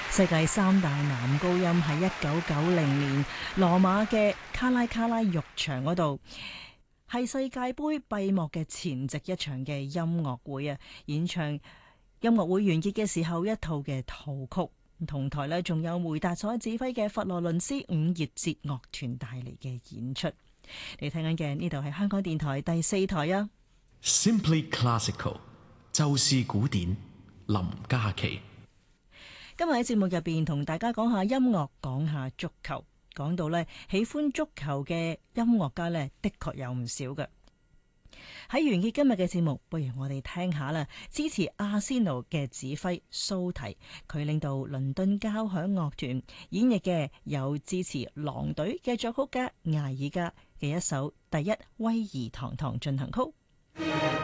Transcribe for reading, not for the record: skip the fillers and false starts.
世界三大男高音喺1990年羅馬嘅卡拉卡拉浴場嗰度，係世界盃閉幕嘅前夕一場嘅音樂會啊！演唱音樂會完結嘅時候，一套嘅套曲，同台呢仲有梅達所指揮嘅佛羅倫斯五葉節樂團帶嚟嘅演出。你聽緊嘅呢度係香港電台第4台啊。 Simply Classical， 就是古典，林嘉琪。 今日喺節目入邊同大家講下音樂，講下足球。講到呢，喜歡足球嘅音樂家呢，的確有唔少嘅。喺完結今日嘅節目，不如我哋聽下啦。支持阿仙奴嘅指揮蘇提，佢領導倫敦交響樂團演繹嘅有支持狼隊嘅作曲家艾爾加嘅一首第一威爾堂堂進行曲。